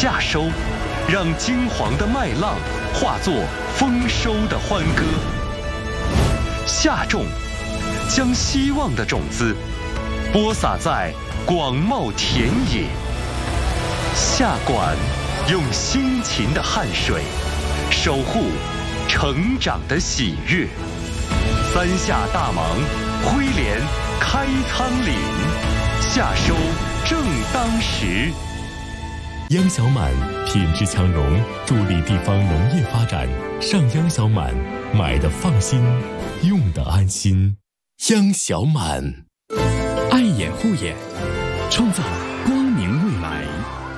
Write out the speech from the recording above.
夏收，让金黄的麦浪化作丰收的欢歌；夏种，将希望的种子播撒在广袤田野；夏管，用辛勤的汗水守护成长的喜悦。三夏大忙，挥镰开仓廪，夏收正当时。 秧小满品质强融，助力地方农业发展。上秧小满，买的放心，用的安心。秧小满， 爱眼护眼，创造